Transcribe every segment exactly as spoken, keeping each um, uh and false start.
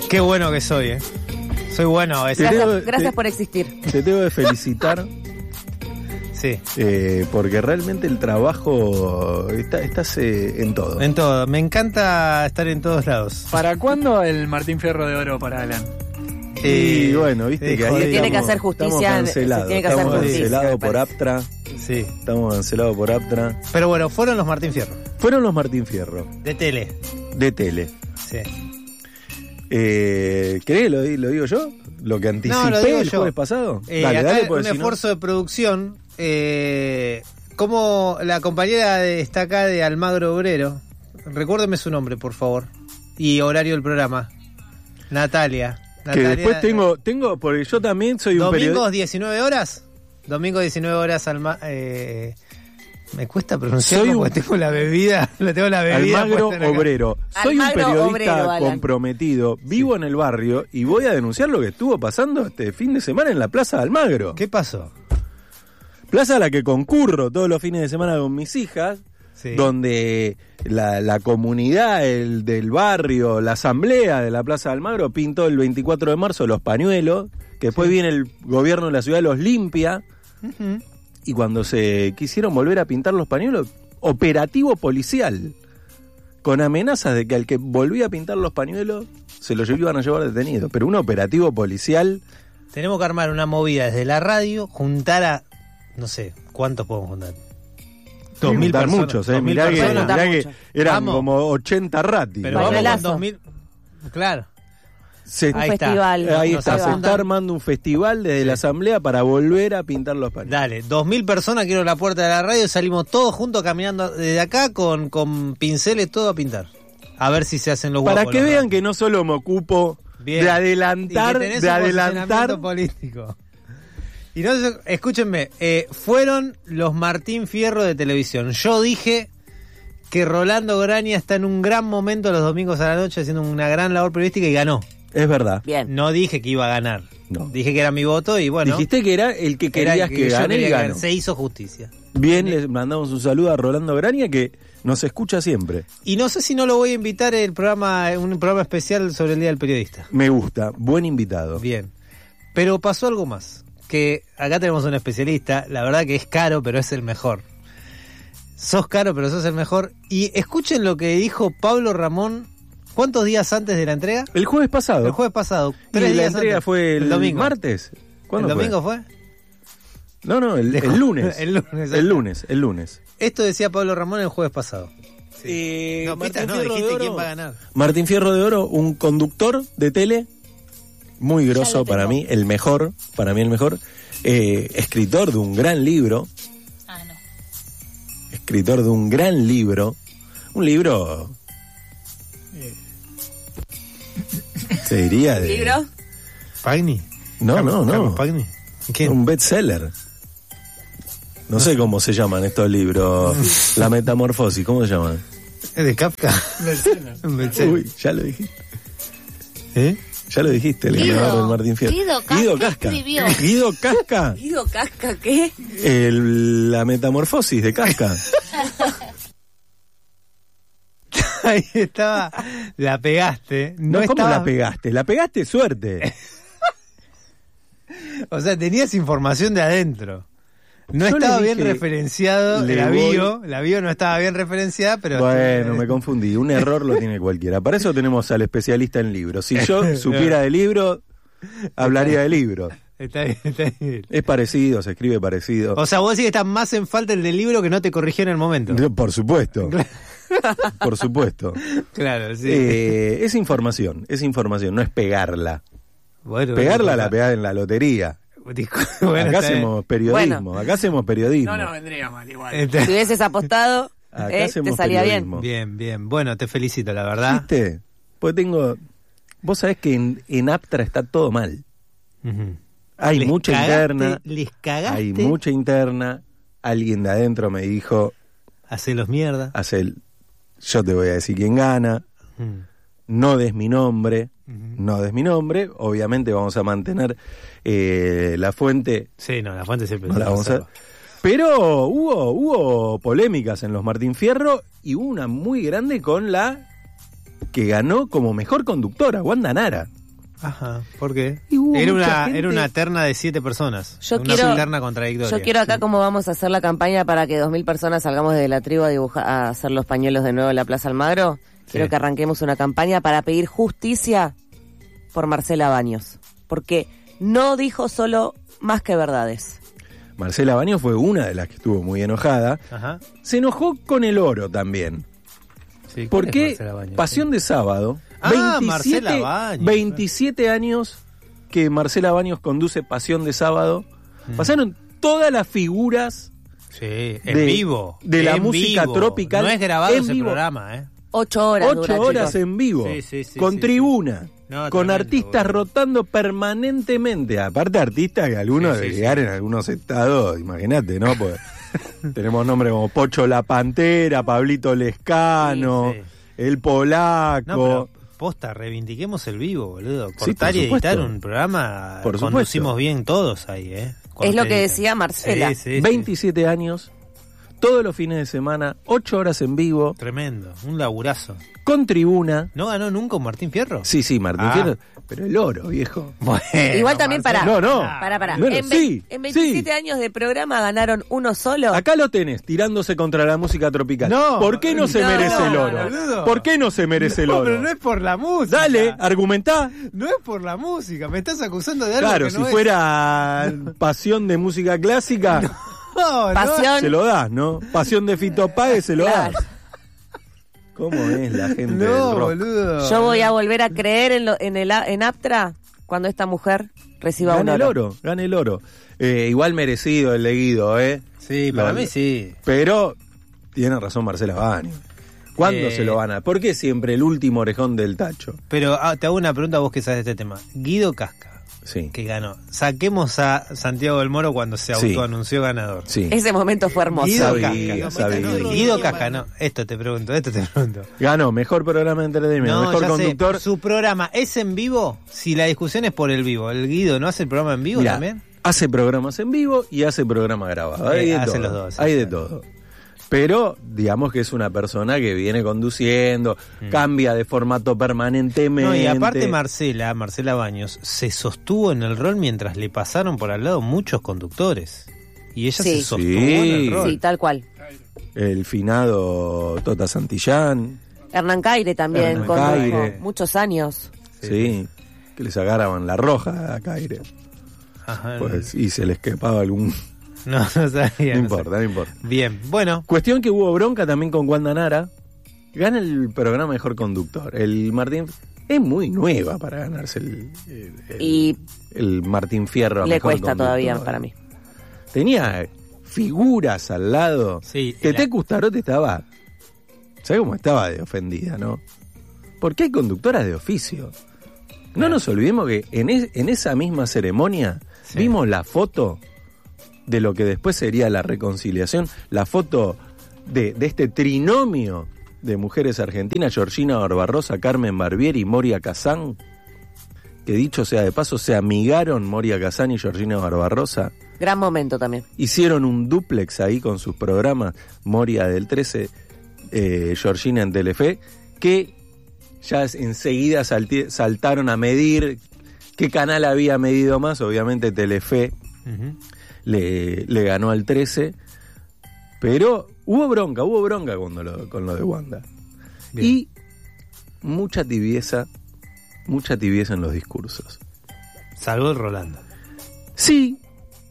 Qué bueno que soy, ¿eh? Soy bueno a veces. Gracias, Gracias, gracias te- por existir. Te tengo que felicitar Sí. eh, porque realmente el trabajo está, estás eh, en todo. En todo. Me encanta estar en todos lados. ¿Para cuándo el Martín Fierro de Oro para Alan? Y bueno, viste eh, que ahí joder. Se tiene que estamos- hacer justicia, estamos cancelados, se tiene que hacer estamos justicia, cancelados me por parece. Aptra, Sí. estamos cancelados por Aptra. Pero bueno, fueron los Martín Fierro. Fueron los Martín Fierro, De tele. de tele. Sí. Eh, ¿Querés que lo, di- lo digo yo? ¿Lo que anticipé No, lo digo el yo. jueves pasado? Eh, dale, acá dale, un porque si no- esfuerzo de producción. Eh, como la compañera de- está acá de Almagro Obrero. Recuérdeme su nombre, por favor. Y horario del programa. Natalia. Que Natalia, después tengo, tengo, porque yo también soy un ¿Domingos periodista. diecinueve horas? Domingo diecinueve horas Alma, eh, me cuesta pronunciarlo Soy un- porque tengo la bebida, la tengo la bebida. Almagro puesta acá. Obrero. Soy un Almagro periodista Obrero, Alan. comprometido, vivo en el barrio y voy a denunciar lo que estuvo pasando este fin de semana en la Plaza de Almagro. ¿Qué pasó? Plaza a la que concurro todos los fines de semana con mis hijas, Sí. donde la, la comunidad el, del barrio, la asamblea de la Plaza de Almagro pintó el veinticuatro de marzo los pañuelos, que después viene el gobierno de la ciudad, los limpia, Ujú. y cuando se quisieron volver a pintar los pañuelos, operativo policial, con amenazas de que al que volvía a pintar los pañuelos se lo iban a llevar detenido, pero un operativo policial. Tenemos que armar una movida desde la radio, juntar a, no sé, ¿cuántos podemos juntar? Dos mil Juntar personas. muchos, eh, dos mil mirá, que, personas. mirá que Mucho. eran Vamos. como ochenta ratis. Pero ¿no? vamos con Bailelazo. dos mil. Claro. Se- Un Ahí está. festival. Ahí Nos está, se apuntan. está armando un festival desde la asamblea para volver a pintar los pañuelos. Dale, dos mil personas, quiero la puerta de la radio, salimos todos juntos caminando desde acá con, con pinceles, todo a pintar. A ver si se hacen los Para guapos que los vean ratos. que no solo me ocupo Bien. de Y adelantar, que tenés de un adelantar. posicionamiento político. Y no, sé, escúchenme, eh, fueron los Martín Fierro de televisión. Yo dije que Rolando Graña está en un gran momento los domingos a la noche haciendo una gran labor periodística y ganó. Es verdad. Bien. No dije que iba a ganar. No. Dije que era mi voto y bueno. Dijiste que era el que era querías el que, yo gane y quería que ganó. gane. Se hizo justicia. Bien, les mandamos un saludo a Rolando Graña que nos escucha siempre. Y no sé si no lo voy a invitar el programa, un programa especial sobre el Día del Periodista. Me gusta, buen invitado. Bien. Pero pasó algo más. Que acá tenemos un especialista, la verdad que es caro, pero es el mejor. Sos caro, pero sos el mejor. Y escuchen lo que dijo Pablo Ramón, ¿cuántos días antes de la entrega? El jueves pasado. El jueves pasado. ¿Y Tres la días entrega antes. fue el, domingo. martes? ¿El ¿Cuándo domingo fue? fue? No, no, el, el lunes. El lunes. El lunes, el lunes. Esto decía Pablo Ramón el jueves pasado. Eh, No, Martín pita, no, Fierro de dijiste Oro. quién va a ganar. Martín Fierro de Oro, un conductor de tele muy Ya grosso lo para tengo. mí, el mejor, para mí el mejor. Eh, escritor de un gran libro, Ah, no. escritor de un gran libro, un libro, eh, se diría de... ¿Libro? ¿Pagni? No, no, no. Carlos Pagni. ¿Quién? Un bestseller. No sé cómo se llaman estos libros. La Metamorfosis, ¿cómo se llaman? ¿Es de Kafka? Un bestseller. Uy, ya lo dijiste. ¿Eh? Ya lo dijiste, el Guido. ganador del Martín Fierro. Guido Casca escribió. Guido Casca. Guido Casca, ¿qué? El- la Metamorfosis de Casca. Ahí estaba. La pegaste. No, No, ¿cómo estaba. la pegaste? La pegaste suerte. O sea, tenías información de adentro. No Yo estaba le bien dije, referenciado le la voy- bio. La bio no estaba bien referenciada, pero. Bueno, me confundí. Un error lo tiene cualquiera. Para eso tenemos al especialista en libros. Si yo supiera de libros, hablaría de libros. Está bien, está bien. Es parecido, se escribe parecido. O sea, vos decís que está más en falta el del libro que no te corrigió en el momento. Por supuesto. Por supuesto. Claro, sí. Eh, es información, es información, no es pegarla. Bueno, Pegarla bueno, la pegás en la lotería. discu- bueno, Acá está bien. hacemos periodismo, Bueno. acá hacemos periodismo. No nos vendría mal igual. Está- Si hubieses apostado, Acá eh, te hacemos salía bien. periodismo. Bien, bien. Bueno, te felicito, la verdad. ¿Viste? Pues tengo... Vos sabés que en, en Aptra está todo mal. Ujú. Hay Les mucha cagaste, interna, Les cagaste. hay mucha interna. Alguien de adentro me dijo, Hacelos mierda. hace el... yo te voy a decir quién gana, Mm. no des mi nombre, Ujú. no des mi nombre. Obviamente vamos a mantener eh, la fuente. Sí, no, la fuente siempre No se la vamos a- reserva. Pero hubo, hubo polémicas en los Martín Fierro y hubo una muy grande con la que ganó como mejor conductora, Wanda Nara. Ajá, ¿por qué? Y hubo Era mucha una, gente- era una terna de siete personas. Yo una quiero- terna contradictoria. Yo quiero acá cómo vamos a hacer la campaña para que dos mil personas salgamos de la tribu a dibujar, a hacer los pañuelos de nuevo en la Plaza Almagro. Quiero Sí. que arranquemos una campaña para pedir justicia por Marcela Baños. Porque no dijo solo más que verdades. Marcela Baños fue una de las que estuvo muy enojada. Ajá. Se enojó con el oro también. Sí, ¿cuál es Porque Marcela Baños? Pasión de Sábado, Ah, veintisiete, Marcela Baños. veintisiete años que Marcela Baños conduce Pasión de Sábado, Mm. pasaron todas las figuras Sí, en de- vivo. de la en música vivo. tropical No es grabado en ese vivo. programa, ¿eh? Ocho horas ocho dura, horas chicos. en vivo, Sí, sí, sí, con sí, tribuna, sí. No, con tremendo, artistas boludo. rotando permanentemente, aparte artistas que algunos Sí, sí, de sí. llegar en algunos estados, imagínate, ¿no? Pues tenemos nombres como Pocho la Pantera, Pablito Lescano, Sí, sí. El Polaco. No, pero posta, reivindiquemos el vivo, boludo. Sí, Cortar por y editar supuesto. un programa, Por supuesto. conducimos bien todos ahí, ¿eh? Es lo Cuando que te- decía Marcela. Sí, sí, sí. veintisiete años, todos los fines de semana, ocho horas en vivo, Tremendo, un laburazo. con tribuna. ¿No ganó nunca un Martín Fierro? Sí, sí, Martín Ah. Fierro, pero el oro, viejo. Bueno, Igual también para. No, no. Para, para. Bueno, en, ve- sí, en veintisiete sí. años de programa ganaron uno solo. Acá lo tenés, tirándose contra la música tropical. No, ¿Por qué no se no, merece el oro? boludo. ¿Por qué no se merece el No, oro? pero no es por la música. Dale, argumentá. No es por la música, me estás acusando de algo Claro, que si no es. fuera pasión de música clásica, No, no. Pasión. se lo das, ¿no? Pasión de Fito Páez, se lo Claro. das. ¿Cómo es la gente No, del rock? boludo. Yo voy a volver a creer en, lo, en, el, a- en Aptra cuando esta mujer reciba un Gana el oro. oro, gana el oro. Eh, igual merecido el leguido, ¿eh? Sí, para Lo- mí sí. Pero tiene razón Marcela Baños. ¿Cuándo Eh. se lo gana? ¿Por qué siempre el último orejón del tacho? Pero ah, te hago una pregunta a vos que sabes de este tema. Guido Casca, Sí, que ganó. Saquemos a Santiago del Moro cuando se Sí. autoanunció ganador. sí. Ese momento fue hermoso. Guido Sabía, Casca. sabía. No, Guido Casca, no. Esto te pregunto, esto te pregunto. Ganó mejor programa de entretenimiento, mejor ya sé, conductor. ¿su programa es en vivo? Si la discusión es por el vivo, ¿el Guido no hace el programa en vivo Mirá, también? hace programas en vivo y hace programas grabados. Hay Eh, de hace todo. los dos, Hay de exacto. todo. Pero digamos que es una persona que viene conduciendo, cambia de formato permanentemente. Mm. No, y aparte Marcela, Marcela Baños, se sostuvo en el rol mientras le pasaron por al lado muchos conductores. Y ella Sí. se sostuvo Sí. en el rol. Sí, tal cual. El finado Tota Santillán, Hernán Caire también, Hernán con Caire. muchos años. sí, que les agarraban la roja a Caire. Ajá, Pues, y se le escapaba algún... no, no sabía. No no importa, no importa. sabía. Bien, bueno. Cuestión que hubo bronca también con Wanda Nara. Gana el programa Mejor Conductor. El Martín... Es muy nueva para ganarse el, el, el- Y el Martín Fierro a le Mejor cuesta Conductor. todavía para mí. Tenía figuras al lado. Sí, Teté la- Custarote estaba... ¿Sabes cómo estaba de ofendida, no? Porque hay conductoras de oficio. No nos olvidemos que en, es- en esa misma ceremonia Sí. vimos la foto de lo que después sería la reconciliación, la foto de, de este trinomio de mujeres argentinas, Georgina Barbarosa, Carmen Barbieri y Moria Kazán, que dicho sea de paso, se amigaron Moria Kazán y Georgina Barbarosa, Gran momento también. hicieron un dúplex ahí con sus programas, Moria del trece, eh, Georgina en Telefe, que ya es- enseguida salti- saltaron a medir qué canal había medido más, obviamente Telefe Ujú. le, le ganó al trece, pero hubo bronca, hubo bronca cuando lo- con lo de Wanda. Bien. Y mucha tibieza, mucha tibieza en los discursos. Salvo el Rolando. Sí,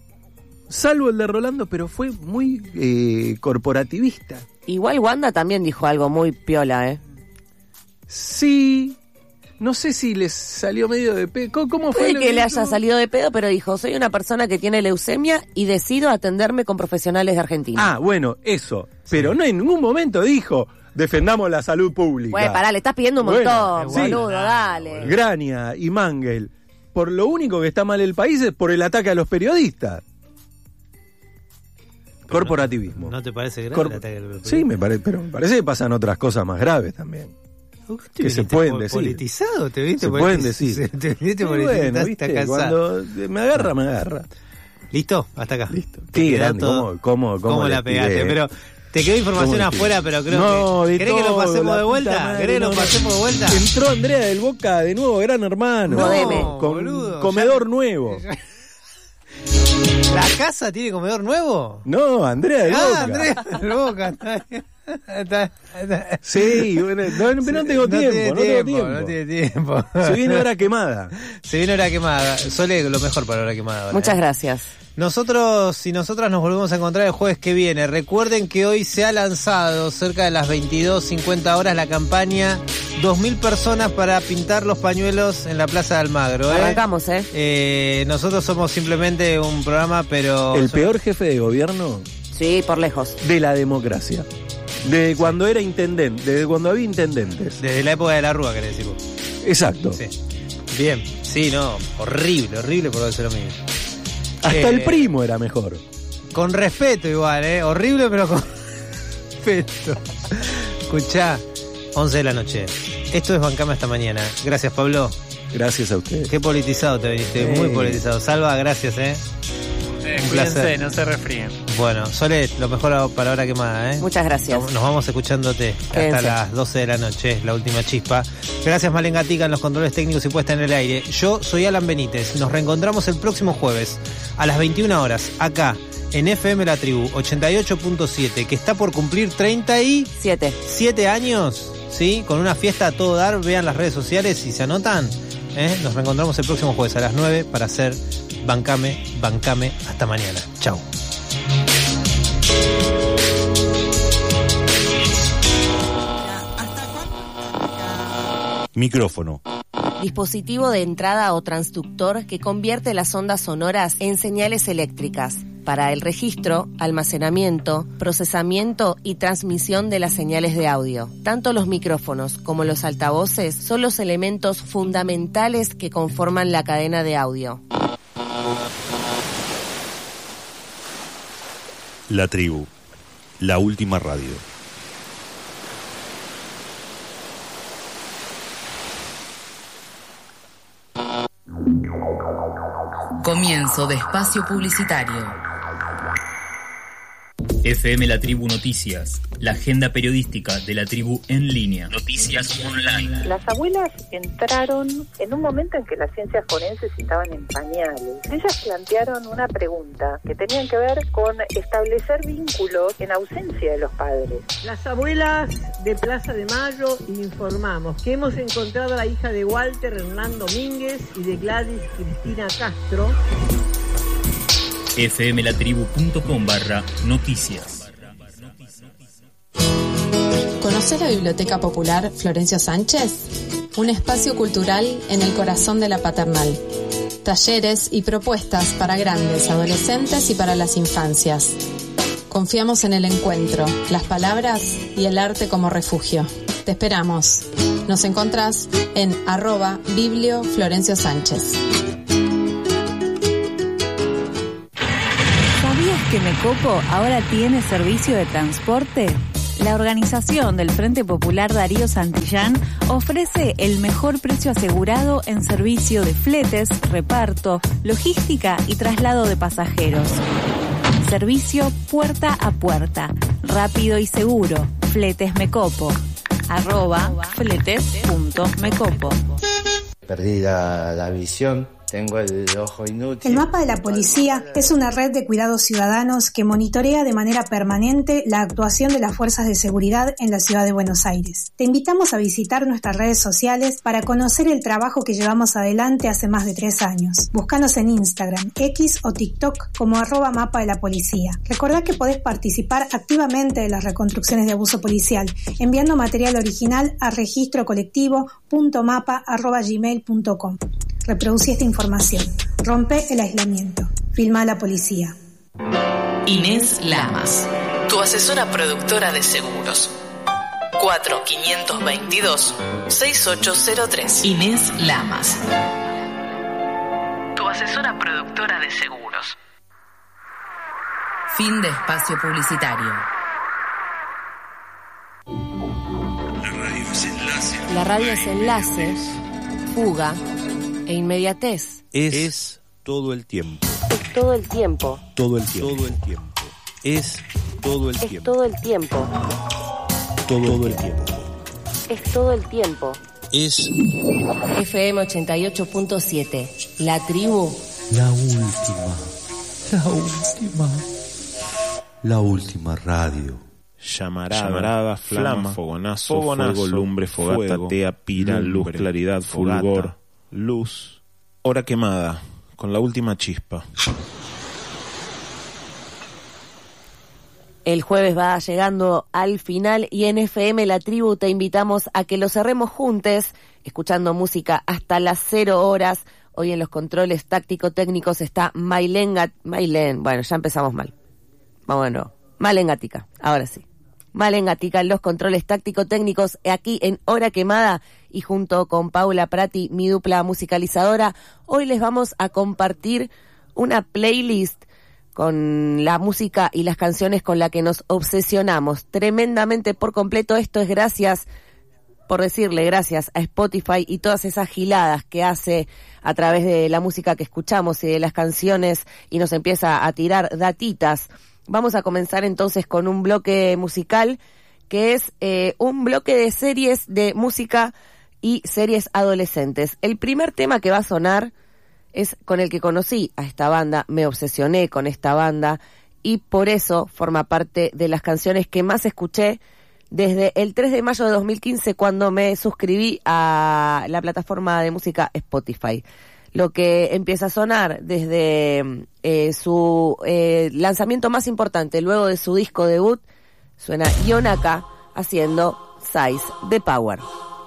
salvo el de Rolando, pero fue muy eh, corporativista. Igual Wanda también dijo algo muy piola, ¿eh? Sí, no sé si les salió medio de pe... ¿Cómo, cómo fue? Puede lo que le dijo? haya salido de pedo, pero dijo, soy una persona que tiene leucemia y decido atenderme con profesionales de Argentina. Ah, bueno, eso. Pero no en ningún momento dijo, defendamos la salud pública. Güey, pará, le estás pidiendo un Bueno, montón, sí. boludo, dale. Graña y Mangel. Por lo único que está mal el país es por el ataque a los periodistas. Corporativismo. ¿No te parece grave Cor- el ataque del Sí, me parece, pero me parece que pasan otras cosas más graves también. ¿Te que se viniste pueden po- decir. Politizado, ¿te viste? Se politi- pueden decir. se- Te viste Y politizado, bueno, está ¿viste? cansado. Cuando me agarra, me agarra. ¿Listo? Hasta acá. Listo. Te Qué queda grande, todo- cómo- cómo- cómo la le pegaste. tiré. Pero Te quedó información ¿Cómo que? afuera, pero creo No, que... de ¿Querés que lo todo, pasemos la de puta vuelta? madre, ¿Querés que no, lo no. pasemos de vuelta? Entró Andrea del Boca de nuevo, gran hermano. Jodeme. No, Con boludo, comedor ya- nuevo. ¿La casa tiene comedor nuevo? No, Andrea del Ah, Boca. Andrea, el Boca. Está bien. Está- está- Sí, bueno, no, pero no tengo tiempo, tiene no tengo tiempo. No tiene tiempo. Se viene hora quemada. Se viene hora quemada. Sole, lo mejor para hora quemada. ahora, Muchas ¿eh? gracias. Nosotros y nosotras nos volvemos a encontrar el jueves que viene. Recuerden que hoy se ha lanzado cerca de las veintidós cincuenta horas la campaña dos mil personas para pintar los pañuelos en la Plaza de Almagro. ¿eh? Arrancamos, ¿eh? Eh, nosotros somos simplemente un programa, pero... El peor jefe de gobierno Sí, por lejos. de la democracia. Desde cuando era intendente, desde cuando había intendentes. Desde la época de la Rúa, querés decir vos. Exacto. Sí. Bien. Sí, no. Horrible, horrible por decirlo mismo. Hasta Eh, el primo era mejor. Con respeto igual, ¿eh? Horrible, pero con respeto. Escuchá, once de la noche. Esto es Bancame hasta mañana. Gracias, Pablo. Gracias a ustedes. Qué politizado te viniste, Sí. muy politizado. Salva, gracias, ¿eh? Eh, Un cuídense, placer. no se resfríen. Bueno, Sole, lo mejor para hora quemada, ¿eh? Muchas gracias. Nos vamos escuchándote hasta Quédense. las doce de la noche, es la última chispa. Gracias, Malen Gatica, en los controles técnicos y puesta en el aire. Yo soy Alan Benítez. Nos reencontramos el próximo jueves a las veintiuna horas, acá en F M La Tribu ochenta y ocho punto siete, que está por cumplir treinta y Siete. siete años, ¿sí? Con una fiesta a todo dar. Vean las redes sociales y se anotan. ¿eh? Nos reencontramos el próximo jueves a las nueve para hacer Bancame, Bancame. Hasta mañana. Chau. Micrófono. Dispositivo de entrada o transductor que convierte las ondas sonoras en señales eléctricas para el registro, almacenamiento, procesamiento y transmisión de las señales de audio. Tanto los micrófonos como los altavoces son los elementos fundamentales que conforman la cadena de audio. La Tribu. La última radio. Comienzo de espacio publicitario. F M La Tribu Noticias, la agenda periodística de la tribu en línea. Noticias online. Las abuelas entraron en un momento en que las ciencias forenses estaban en pañales. Ellas plantearon una pregunta que tenían que ver con establecer vínculos en ausencia de los padres. Las abuelas de Plaza de Mayo informamos que hemos encontrado a la hija de Walter Hernán Domínguez y de Gladys Cristina Castro. fmlatribu.com barra noticias. ¿Conoces la Biblioteca Popular Florencio Sánchez? Un espacio cultural en el corazón de la paternal. Talleres y propuestas para grandes, adolescentes y para las infancias. Confiamos en el encuentro, las palabras y el arte como refugio. Te esperamos. Nos encontrás en arroba Biblio Florencio Sánchez. ¿Sabías que Mecopo ahora tiene servicio de transporte? La organización del Frente Popular Darío Santillán ofrece el mejor precio asegurado en servicio de fletes, reparto, logística y traslado de pasajeros. Servicio puerta a puerta, rápido y seguro. Fletes Mecopo. Arroba fletes.mecopo. Perdí la, la visión. Tengo el ojo inútil. El mapa de la policía es una red de cuidados ciudadanos que monitorea de manera permanente la actuación de las fuerzas de seguridad en la ciudad de Buenos Aires. Te invitamos a visitar nuestras redes sociales para conocer el trabajo que llevamos adelante hace más de tres años. Búscanos en Instagram, X o TikTok como arroba mapa de la policía. Recordá que podés participar activamente de las reconstrucciones de abuso policial enviando material original a registro colectivo punto mapa arroba gmail punto com. Reproducí esta información. Rompe el aislamiento. Filma a la policía. Inés Lamas, tu asesora productora de seguros. cuatro cinco dos dos, seis ocho cero tres. Inés Lamas, tu asesora productora de seguros. Fin de espacio publicitario. La radio es enlace. La radio es enlace, fuga e inmediatez. Es, es todo el tiempo. Es todo el tiempo. Todo el tiempo. Todo el tiempo. Es todo el Es tiempo. todo el tiempo. Todo el tiempo. Es todo el tiempo. Es F M ochenta y ocho punto siete. La tribu. la última. La última. La última radio. Llamarada, Llamarada flama, flama, fogonazo, fogonazo, fuego, lumbre, fogata, fuego, tea, pira, lumbre, luz, claridad, fogata, fulgor, luz, hora quemada, con la última chispa. El jueves va llegando al final y en F M La Tribu te invitamos a que lo cerremos juntos, escuchando música hasta las cero horas. Hoy en los controles táctico-técnicos está Mailén, Gat- Mailén, bueno, ya empezamos mal. Bueno, Mailén Gatica, ahora sí. Mailén Gatica en los controles táctico-técnicos aquí en Hora Quemada y junto con Paula Prati, mi dupla musicalizadora, hoy les vamos a compartir una playlist con la música y las canciones con la que nos obsesionamos tremendamente por completo. Esto es gracias, por decirle gracias a Spotify y todas esas giladas que hace a través de la música que escuchamos y de las canciones y nos empieza a tirar datitas. Vamos a comenzar entonces con un bloque musical que es eh, un bloque de series de música y series adolescentes. El primer tema que va a sonar es con el que conocí a esta banda, me obsesioné con esta banda y por eso forma parte de las canciones que más escuché desde el tres de mayo de dos mil quince cuando me suscribí a la plataforma de música Spotify. Lo que empieza a sonar desde eh, su eh, lanzamiento más importante, luego de su disco debut, suena Yonaka haciendo Size the Power.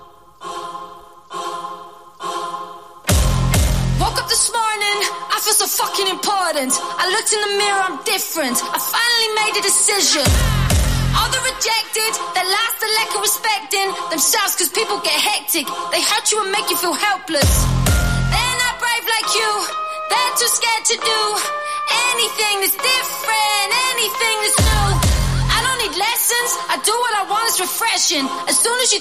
Woke up this morning, I feel so fucking important. I looked in the mirror, I'm different. I finally made a decision. All the rejected, that lost the lack of respecting themselves cause people get hectic. They hurt you and make you feel helpless. They're not brave like you, they're too scared to do anything that's different, anything that's new. I don't need lessons, I do what I want, it's refreshing. As soon as you